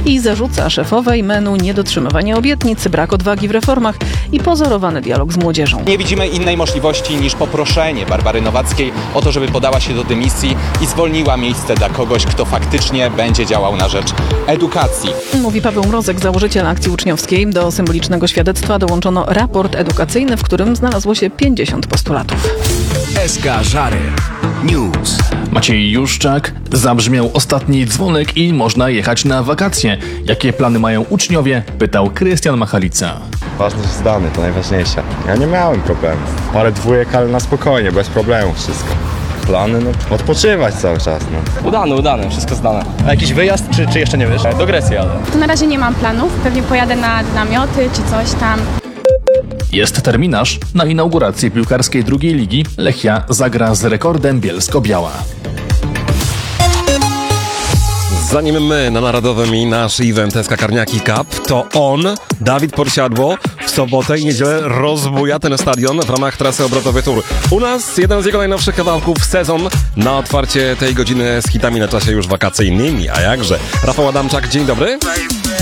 i zarzuca szefowej MEN-u niedotrzymywanie obietnic, brak odwagi w reformach i pozorowany dialog z młodzieżą. Nie widzimy innej możliwości niż poproszenie Barbary Nowackiej o to, żeby podała się do dymisji i zwolniła miejsce dla kogoś, kto faktycznie będzie działał na rzecz edukacji. Mówi Paweł Mrozek, założyciel Akcji Uczniowskiej. Do symbolicznego świadectwa dołączono raport edukacyjny, w którym znalazło się 50 postulatów. SK Żary News. Maciej Juszczak. Zabrzmiał ostatni dzwonek i można jechać na wakacje. Jakie plany mają uczniowie? Pytał Krystian Machalica. Ważne, że zdany, to najważniejsze. Ja nie miałem problemów. Parę dwójek, ale na spokojnie, bez problemu wszystko. Plany, odpoczywać cały czas, Udane, wszystko zdane. A jakiś wyjazd, czy jeszcze nie wiesz? Do Grecji, ale... To na razie nie mam planów, pewnie pojadę na namioty czy coś tam. Jest terminarz. Na inaugurację piłkarskiej drugiej ligi Lechia zagra z Rekordem Bielsko-Biała. Zanim my na Narodowym i nasz event SK Karniaki Cup, to on, Dawid Porsiadło, w sobotę i niedzielę rozbuja ten stadion w ramach trasy obrotowej Tour. U nas jeden z jego najnowszych kawałków, Sezon, na otwarcie tej godziny z hitami na czasie już wakacyjnymi, a jakże. Rafał Adamczak, dzień dobry.